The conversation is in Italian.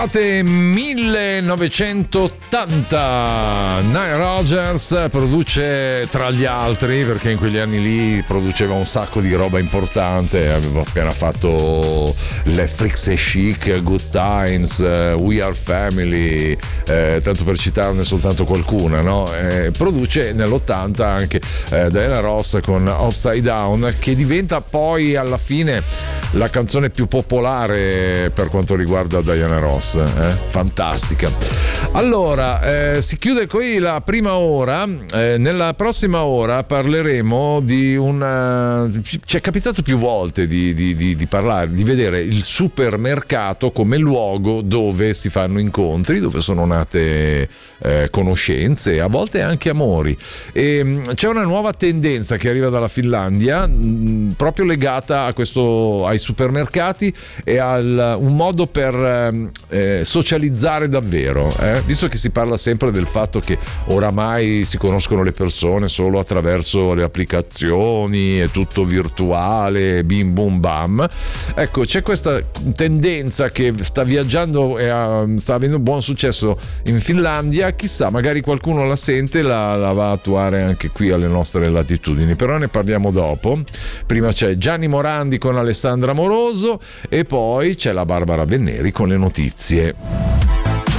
1980 Nile Rodgers produce, tra gli altri, perché in quegli anni lì produceva un sacco di roba importante, aveva appena fatto le Freaks and Chic, Good Times, We Are Family, tanto per citarne soltanto qualcuna, no? Produce nell'80 anche Diana Ross con Upside Down, che diventa poi alla fine la canzone più popolare per quanto riguarda Diana Ross. Fantastica. Allora, si chiude qui la prima ora. Nella prossima ora parleremo di ci è capitato più volte di parlare, di vedere il supermercato come luogo dove si fanno incontri, dove sono nate conoscenze, a volte anche amori. E c'è una nuova tendenza che arriva dalla Finlandia, proprio legata a ai supermercati e un modo per socializzare davvero, visto che si parla sempre del fatto che oramai si conoscono le persone solo attraverso le applicazioni, è tutto virtuale, bim bum bam. Ecco, c'è questa tendenza che sta viaggiando e sta avendo buon successo in Finlandia. Chissà, magari qualcuno la sente e la va a attuare anche qui alle nostre latitudini, però ne parliamo dopo. Prima c'è Gianni Morandi con Alessandra Moroso e poi c'è la Barbara Venneri con le notizie.